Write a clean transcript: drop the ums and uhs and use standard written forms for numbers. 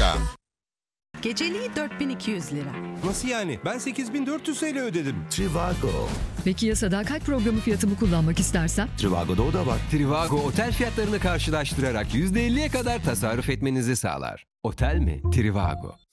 Trivago.com. Geceliği 4200 lira. Nasıl yani? Ben 8400 TL ödedim. Trivago. Peki ya sadakat programı fiyatımı kullanmak istersem? Trivago'da o da var. Trivago otel fiyatlarını karşılaştırarak %50'ye kadar tasarruf etmenizi sağlar. Otel mi? Trivago.